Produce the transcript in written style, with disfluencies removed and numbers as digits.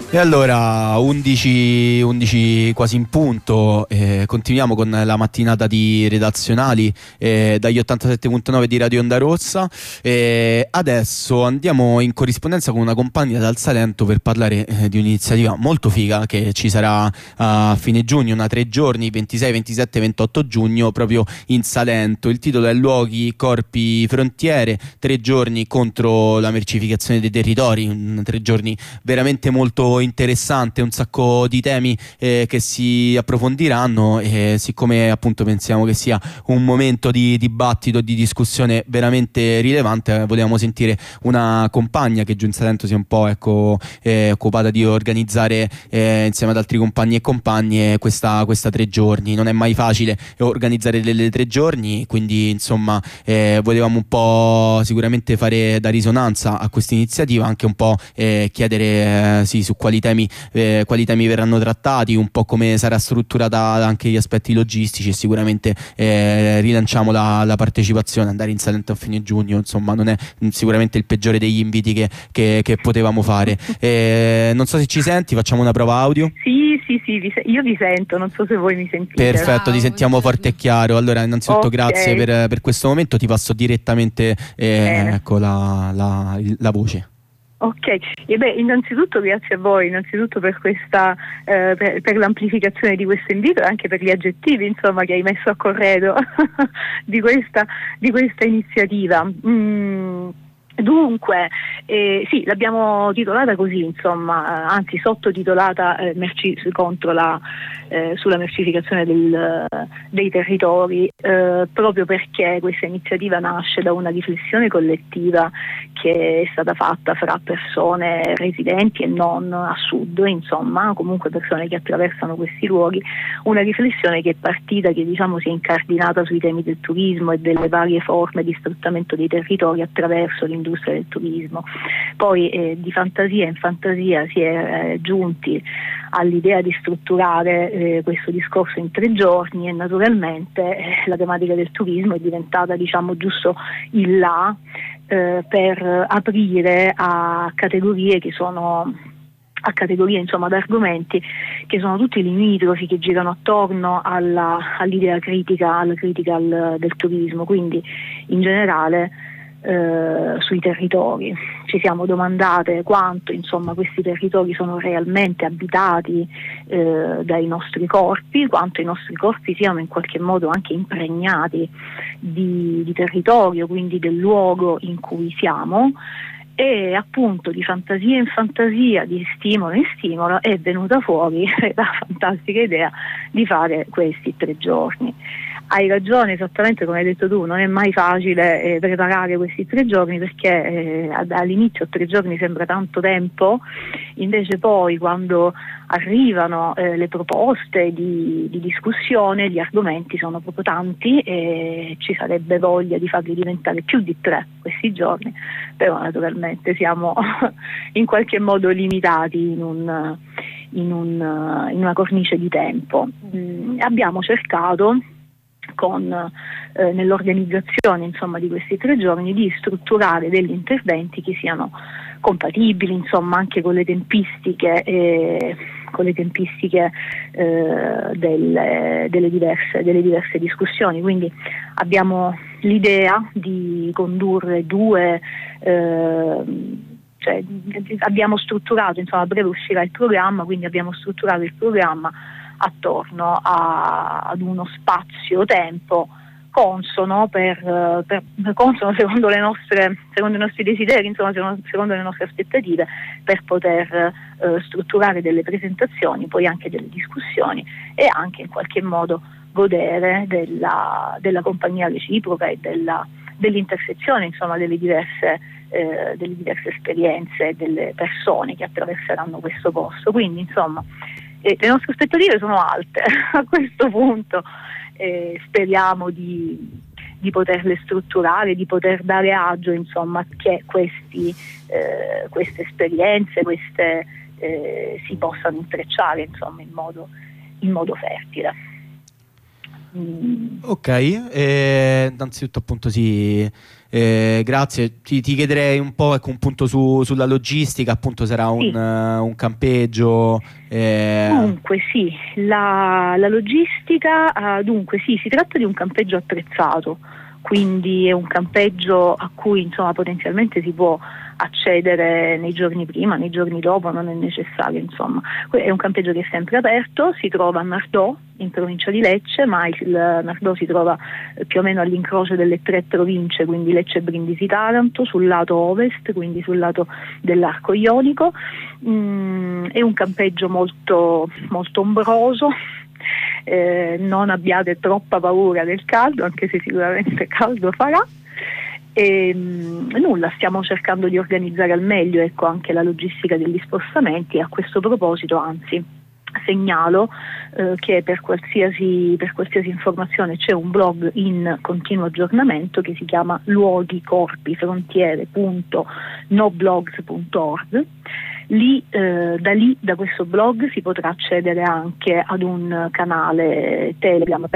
E allora 11 quasi in punto, continuiamo con la mattinata di redazionali dagli 87.9 di Radio Onda Rossa. Adesso andiamo in corrispondenza con una compagna dal Salento per parlare di un'iniziativa molto figa che ci sarà a fine giugno, 3 giorni, 26, 27, 28 giugno, proprio in Salento. Il titolo è Luoghi, Corpi, Frontiere, 3 giorni contro la mercificazione dei territori, 3 giorni veramente molto interessante, un sacco di temi che si approfondiranno, e siccome appunto pensiamo che sia un momento di dibattito, di discussione veramente rilevante, volevamo sentire una compagna che giù in Salento si è un po' occupata di organizzare insieme ad altri compagni e compagne questa 3 giorni. Non è mai facile organizzare delle 3 giorni, quindi insomma volevamo un po' sicuramente fare da risonanza a questa iniziativa, anche un po' chiedere sì, su quali temi verranno trattati, un po' come sarà strutturata anche gli aspetti logistici, e sicuramente rilanciamo la partecipazione. Andare in Salento a fine giugno insomma non è sicuramente il peggiore degli inviti che potevamo fare. Non so se ci senti, facciamo una prova audio. Sì, io vi sento, non so se voi mi sentite. Perfetto, ti sentiamo forte e chiaro. Allora innanzitutto grazie per questo momento, ti passo direttamente ecco la voce. Ok, innanzitutto grazie a voi, innanzitutto per questa per l'amplificazione di questo invito e anche per gli aggettivi insomma che hai messo a corredo di questa iniziativa. Dunque, sì, l'abbiamo titolata così, insomma, anzi sottotitolata sulla mercificazione dei territori, proprio perché questa iniziativa nasce da una riflessione collettiva che è stata fatta fra persone residenti e non a sud, insomma, comunque persone che attraversano questi luoghi, una riflessione che è partita, che diciamo si è incardinata sui temi del turismo e delle varie forme di sfruttamento dei territori attraverso l'industria del turismo. Poi di fantasia in fantasia si è giunti all'idea di strutturare questo discorso in 3 giorni, e naturalmente la tematica del turismo è diventata, diciamo, giusto il là per aprire a categorie insomma, ad argomenti che sono tutti limitrofi, che girano attorno all'idea critica del turismo, quindi in generale sui territori. Ci siamo domandate quanto insomma questi territori sono realmente abitati dai nostri corpi, quanto i nostri corpi siano in qualche modo anche impregnati di territorio, quindi del luogo in cui siamo. E appunto di fantasia in fantasia, di stimolo in stimolo, è venuta fuori la fantastica idea di fare questi 3 giorni. Hai ragione, esattamente come hai detto tu, non è mai facile preparare questi 3 giorni, perché all'inizio 3 giorni sembra tanto tempo, invece poi quando arrivano le proposte di discussione, gli argomenti sono proprio tanti e ci sarebbe voglia di farli diventare più di 3 questi giorni, però naturalmente siamo in qualche modo limitati in una cornice di tempo. Abbiamo cercato nell'organizzazione insomma di questi 3 giorni di strutturare degli interventi che siano compatibili insomma anche con le tempistiche delle diverse discussioni. Quindi abbiamo l'idea di condurre abbiamo strutturato, insomma, a breve uscirà il programma, quindi abbiamo strutturato il programma attorno ad uno spazio-tempo consono consono secondo i nostri desideri, insomma, secondo le nostre aspettative, per poter strutturare delle presentazioni, poi anche delle discussioni, e anche in qualche modo godere della compagnia reciproca e dell'intersezione insomma delle diverse esperienze delle persone che attraverseranno questo posto. Quindi insomma le nostre aspettative sono alte a questo punto, speriamo di poterle strutturare, di poter dare agio insomma che queste esperienze si possano intrecciare insomma in modo fertile. Ok, innanzitutto appunto sì, Grazie. Ti chiederei un po', ecco, un punto sulla logistica, appunto sarà Sì. un campeggio. Dunque sì, la logistica, dunque sì, si tratta di un campeggio attrezzato, quindi è un campeggio a cui insomma potenzialmente si può accedere nei giorni prima, nei giorni dopo, non è necessario insomma. È un campeggio che è sempre aperto, si trova a Nardò, in provincia di Lecce, ma il Nardò si trova più o meno all'incrocio delle 3 province, quindi Lecce, Brindisi, Taranto, sul lato ovest, quindi sul lato dell'arco ionico. È un campeggio molto, molto ombroso. Non abbiate troppa paura del caldo, anche se sicuramente caldo farà. E nulla, stiamo cercando di organizzare al meglio, ecco, anche la logistica degli spostamenti, e a questo proposito anzi segnalo che per qualsiasi informazione c'è un blog in continuo aggiornamento che si chiama luoghicorpifrontiere.noblogs.org. Da questo blog si potrà accedere anche ad un canale Telegram